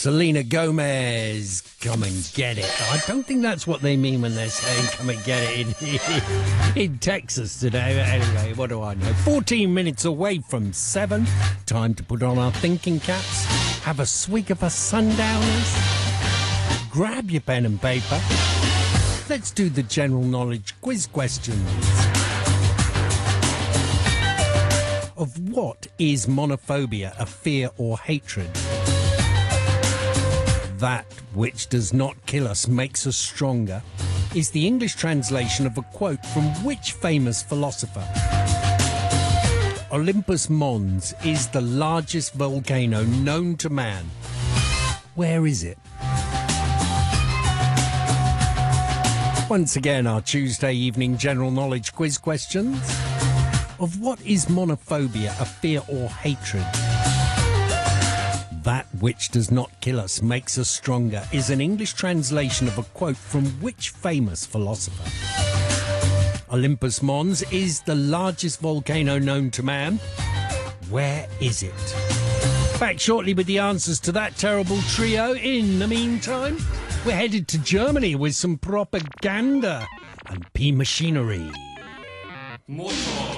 Selena Gomez, come and get it. I don't think that's what they mean when they're saying come and get it in Texas today. But anyway, what do I know? 14 minutes away from 7. Time to put on our thinking caps, have a swig of a sundowners, grab your pen and paper. Let's do the general knowledge quiz questions. Of what is monophobia, a fear or hatred? That which does not kill us makes us stronger is the English translation of a quote from which famous philosopher? Olympus Mons is the largest volcano known to man. Where is it? Once again, our Tuesday evening general knowledge quiz questions. Of what is monophobia, a fear or hatred? That which does not kill us makes us stronger is an English translation of a quote from which famous philosopher? Olympus Mons is the largest volcano known to man. Where is it? Back shortly with the answers to that terrible trio. In the meantime, we're headed to Germany with some propaganda and P Machinery. Motor.